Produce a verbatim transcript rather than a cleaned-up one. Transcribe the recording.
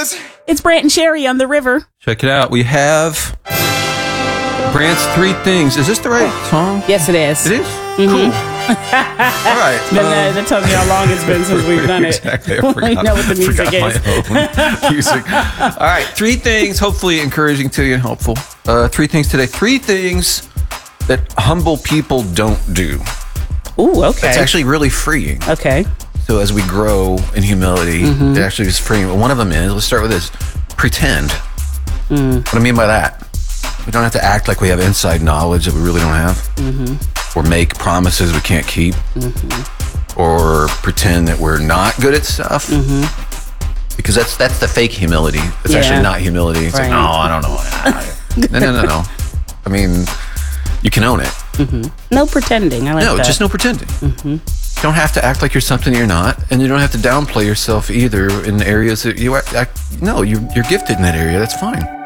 is. It's Brant and Sherry on the river. Check it out. We have Brant's Three Things. Is this the right song? Yes, it is. It is? Mm-hmm. Cool. All right. Then um, that, that tells me how long it's been since we've done it. Exactly. I We forgot, know what the music forgot is. my own music. All right. Three things, hopefully encouraging to you and helpful. Uh, three things today. Three things that humble people don't do. Ooh, okay. It's actually really freeing. Okay. So as we grow in humility, Mm-hmm. it actually is freeing. One of them is, let's start with this, pretend. Mm. What I mean by that, we don't have to act like we have inside knowledge that we really don't have. Mm-hmm. Or make promises we can't keep. Mm-hmm. Or pretend that we're not good at stuff. Mm-hmm. Because that's that's the fake humility. It's Yeah. actually not humility. It's Right. like, no, I don't know. no, no, no, no. I mean, you can own it. Mm-hmm. No pretending. I like no, that. just no pretending. Mm-hmm. You don't have to act like you're something you're not, and you don't have to downplay yourself either in areas that you act. act no, you, you're gifted in that area. That's fine.